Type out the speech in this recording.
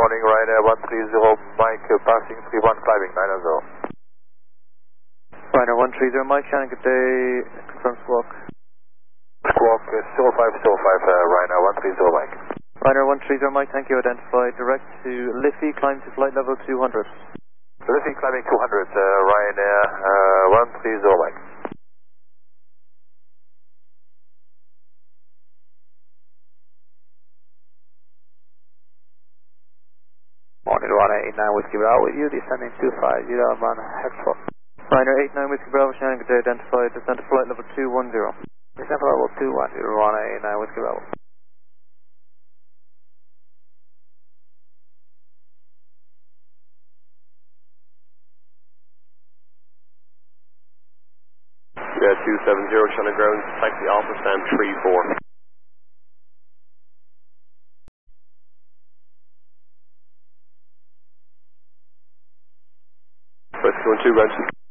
morning, Ryanair 130, Mike, passing 31, climbing 900. Ryanair 130, Mike, Shannon, good day, confirm squawk. Squawk 0505, Ryanair 130, Mike. Ryanair 130, Mike, thank you, identified direct to Liffey, climb to flight level 200. Liffey climbing 200, Ryanair 130, Mike. Morning, Ryanair 89 Whiskey Bravo with you, descending 250 on Hexford. Ryanair 89 Whiskey Bravo, Shannon, good day, identified, descend to flight level 210. Descend level 210, Ryanair 89 Whiskey Bravo. Yeah, 270, Shannon ground, taxi Alpha stand 34. Let's go in 2 ground.